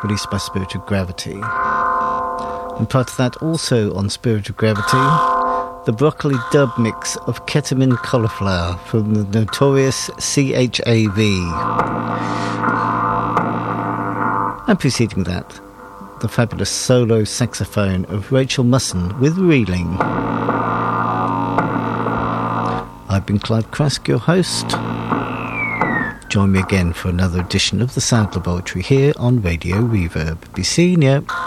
released by Spirit of Gravity. And part of that, also on Spirit of Gravity, the Broccoli dub mix of Ketamine Cauliflower from the notorious CHAV. And preceding that, the fabulous solo saxophone of Rachel Musson with Reeling. I've been Clive Crask, your host. Join me again for another edition of the Sound Laboratory here on Radio Reverb. Be seeing you.